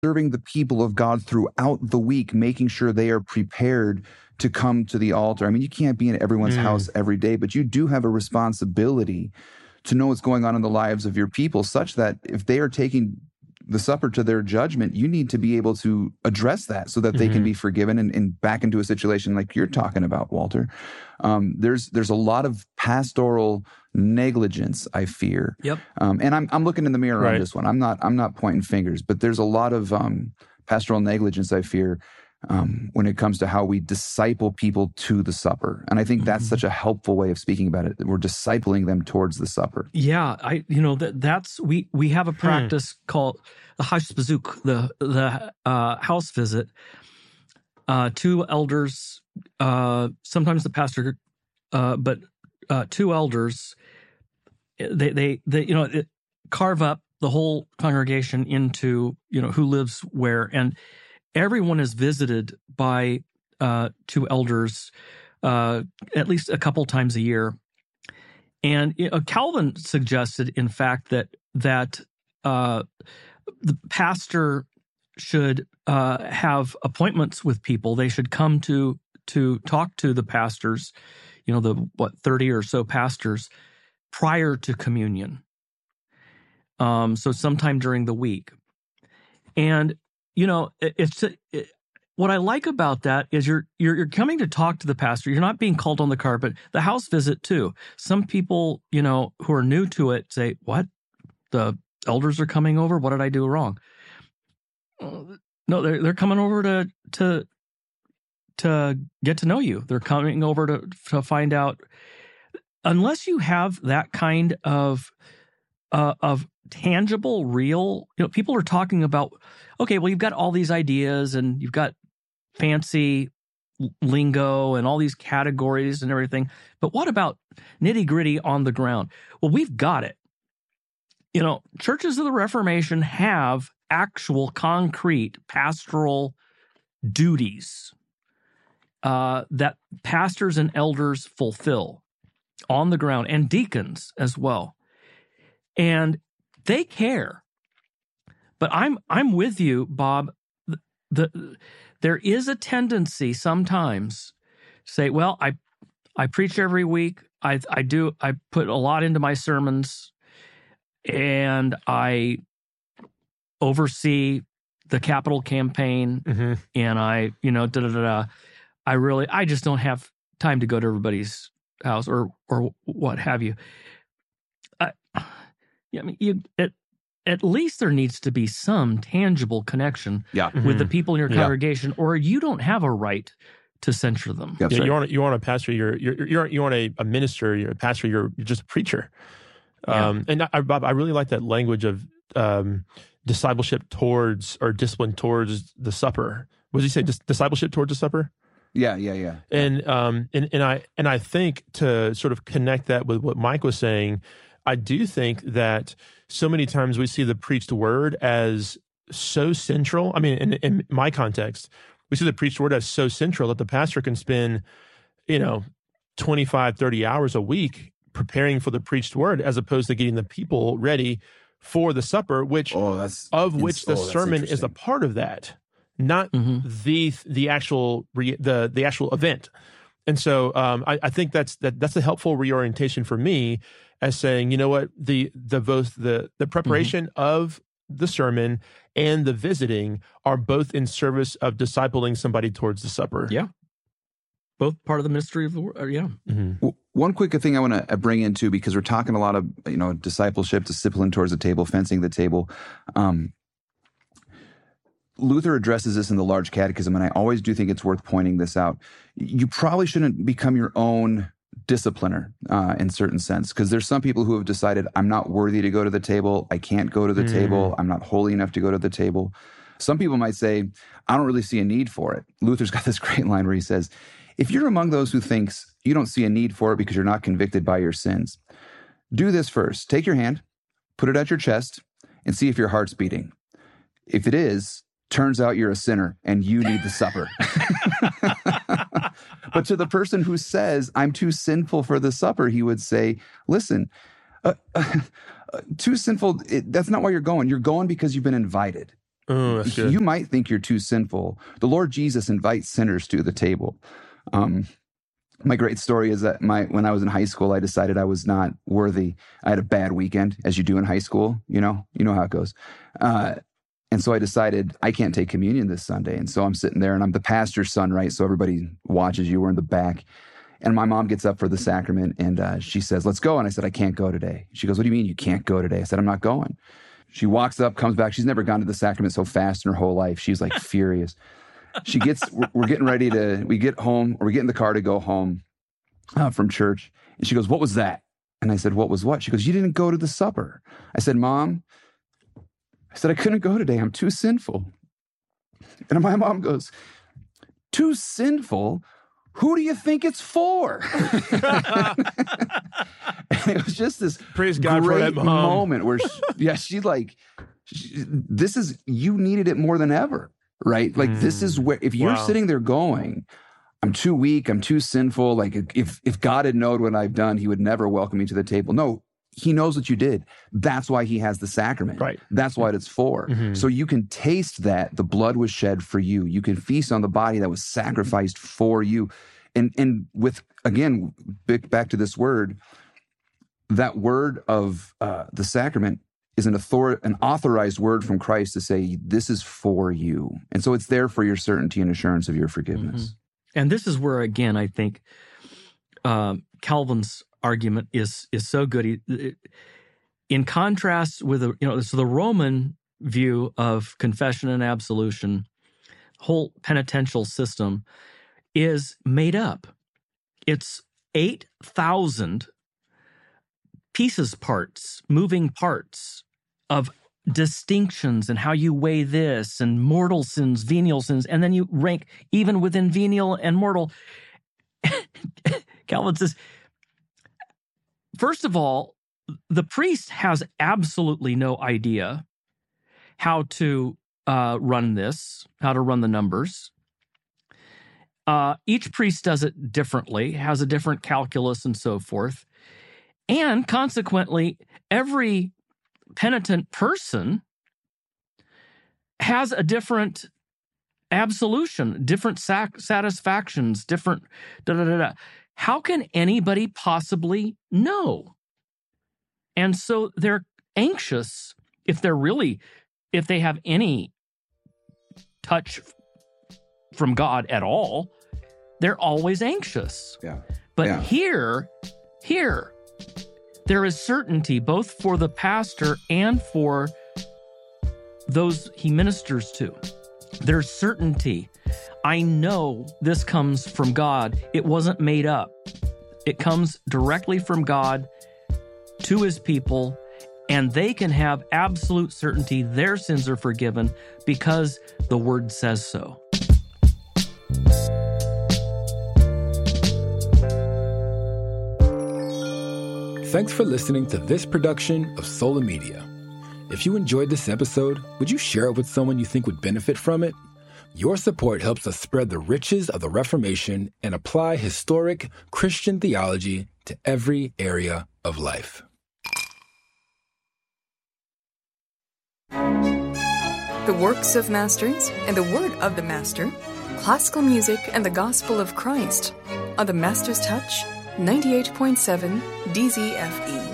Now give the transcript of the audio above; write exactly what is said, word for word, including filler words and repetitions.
serving the people of God throughout the week, making sure they are prepared to come to the altar. I mean, you can't be in everyone's mm. house every day, but you do have a responsibility to know what's going on in the lives of your people, such that if they are taking the supper to their judgment, you need to be able to address that so that they mm-hmm. can be forgiven and, and back into a situation like you're talking about, Walter. Um, there's there's a lot of pastoral negligence, I fear. Yep. Um, and I'm I'm looking in the mirror right. on this one. I'm not I'm not pointing fingers, but there's a lot of um, pastoral negligence, I fear, um, when it comes to how we disciple people to the supper. And I think that's mm-hmm. such a helpful way of speaking about it. We're discipling them towards the supper. Yeah, I you know that that's we we have a practice hmm. called the Hashbazuk, the the uh, house visit. Uh, two elders, uh, sometimes the pastor, uh, but uh, two elders. They they they you know it, carve up the whole congregation into you know who lives where, and everyone is visited by uh, two elders uh, at least a couple times a year. And you know, Calvin suggested, in fact, that that uh, the pastor should uh, have appointments with people. They should come to to talk to the pastors, you know, the what thirty or so pastors prior to communion. Um, so sometime during the week, and you know, it, it's it, what I like about that is you're, you're you're coming to talk to the pastor. You're not being called on the carpet. The house visit too. Some people, you know, who are new to it say, "What? The elders are coming over? What did I do wrong?" No, they're they're coming over to to to get to know you. They're coming over to to find out. Unless you have that kind of uh, of tangible, real, you know, people are talking about, okay, well, you've got all these ideas and you've got fancy lingo and all these categories and everything, but what about nitty gritty on the ground? Well, we've got it. You know, churches of the Reformation have actual concrete pastoral duties uh, that pastors and elders fulfill on the ground, and deacons as well. And they care. But I'm I'm with you, Bob. The, the there is a tendency sometimes to say, well, I I preach every week. I I do I put a lot into my sermons, and I oversee the capital campaign, mm-hmm. and I, you know, da da da da. I really I just don't have time to go to everybody's house or or what have you. I, yeah, I mean, you at at least there needs to be some tangible connection yeah. with mm-hmm. the people in your congregation, yeah. or you don't have a right to censure them. Yeah, yeah, you want you want a pastor. You're you're you're you want a, a minister. You're a pastor. You're you're just a preacher. Um, yeah. And I, Bob, I really like that language of um, discipleship towards or discipline towards the supper. What did you say? Dis- discipleship towards the supper. Yeah, yeah, yeah. And um, and and I and I think to sort of connect that with what Mike was saying, I do think that so many times we see the preached word as so central. I mean, in, in my context, we see the preached word as so central that the pastor can spend, you know, twenty-five, thirty hours a week preparing for the preached word, as opposed to getting the people ready for the supper, which oh, that's, of which the oh, sermon is a part of that. Not mm-hmm. the the actual re, the the actual event, and so um, I, I think that's that that's a helpful reorientation for me, as saying, you know what, the the both the the preparation mm-hmm. of the sermon and the visiting are both in service of discipling somebody towards the supper. Yeah, both part of the ministry of the word. Yeah. Mm-hmm. Well, one quick thing I want to bring into, because we're talking a lot of you know discipleship, discipline towards the table, fencing the table. Um, Luther addresses this in the Large Catechism, and I always do think it's worth pointing this out. You probably shouldn't become your own discipliner uh, in certain sense, because there's some people who have decided, I'm not worthy to go to the table, I can't go to the mm. table, I'm not holy enough to go to the table. Some people might say, I don't really see a need for it. Luther's got this great line where he says, if you're among those who thinks you don't see a need for it because you're not convicted by your sins, do this first. Take your hand, put it at your chest, and see if your heart's beating. If it is, turns out you're a sinner and you need the supper. But to the person who says, I'm too sinful for the supper, he would say, listen, uh, uh, too sinful, it, that's not why you're going. You're going because you've been invited. Oh, that's good. You might think you're too sinful. The Lord Jesus invites sinners to the table. Um, my great story is that my when I was in high school, I decided I was not worthy. I had a bad weekend, as you do in high school. You know, you know how it goes. Uh, and so I decided I can't take communion this Sunday. And so I'm sitting there, and I'm the pastor's son, right? So everybody watches you. We're in the back. And my mom gets up for the sacrament, and uh, she says, let's go. And I said, I can't go today. She goes, what do you mean you can't go today? I said, I'm not going. She walks up, comes back. She's never gone to the sacrament so fast in her whole life. She's like furious. She gets, we're, we're getting ready to, we get home, or we get in the car to go home uh, from church. And she goes, what was that? And I said, what was what? She goes, you didn't go to the supper. I said, Mom, I said, I couldn't go today. I'm too sinful. And my mom goes, too sinful? Who do you think it's for? And it was just this Praise God great for that mom. moment where, she, yeah, she like, she, this is, you needed it more than ever, right? Like, mm. this is where, if you're Wow. sitting there going, I'm too weak, I'm too sinful. Like, if if God had known what I've done, he would never welcome me to the table. No, he knows what you did. That's why he has the sacrament. Right. That's what it's for. Mm-hmm. So you can taste that the blood was shed for you. You can feast on the body that was sacrificed for you. And and with, again, back to this word, that word of uh, the sacrament is an author an authorized word from Christ to say, this is for you. And so it's there for your certainty and assurance of your forgiveness. Mm-hmm. And this is where, again, I think um, Calvin's argument is is so good. He, in contrast with the, you know, so the Roman view of confession and absolution, whole penitential system is made up. It's eight thousand pieces, parts, moving parts of distinctions and how you weigh this and mortal sins, venial sins, and then you rank even within venial and mortal. Calvin says, first of all, the priest has absolutely no idea how to uh, run this, how to run the numbers. Uh, each priest does it differently, has a different calculus and so forth. And consequently, every penitent person has a different absolution, different sac- satisfactions, different da da da da. How can anybody possibly know? And so they're anxious if they're really, if they have any touch from God at all, they're always anxious. Yeah. But Yeah. here, here, there is certainty both for the pastor and for those he ministers to. There's certainty. I know this comes from God. It wasn't made up. It comes directly from God to his people, and they can have absolute certainty their sins are forgiven because the word says so. Thanks for listening to this production of Sola Media. If you enjoyed this episode, would you share it with someone you think would benefit from it? Your support helps us spread the riches of the Reformation and apply historic Christian theology to every area of life. The works of masters and the word of the master, classical music and the gospel of Christ on the Master's Touch ninety-eight point seven D Z F E.